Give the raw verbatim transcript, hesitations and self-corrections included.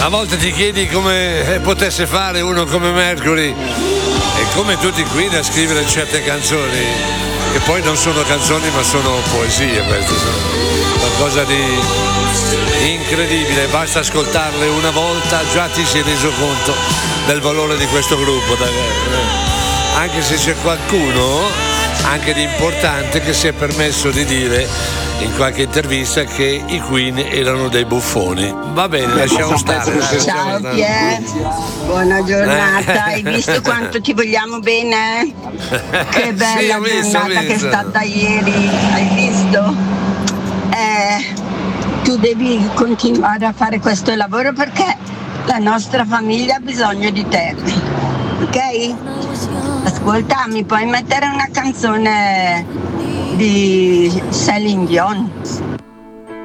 A volte ti chiedi come potesse fare uno come Mercury e come tutti qui a scrivere certe canzoni, che poi non sono canzoni ma sono poesie, queste sono qualcosa di incredibile, basta ascoltarle una volta, già ti sei reso conto del valore di questo gruppo, anche se c'è qualcuno anche di importante che si è permesso di dire in qualche intervista che i Queen erano dei buffoni. Va bene, lasciamo stare. Dai, ciao Pier, buona giornata. Hai visto quanto ti vogliamo bene? Che bella sì, ho visto, giornata ho che è visto. stata ieri, hai visto? Eh, tu devi continuare a fare questo lavoro perché la nostra famiglia ha bisogno di te, ok? Ascolta, mi puoi mettere una canzone di Celine Dion?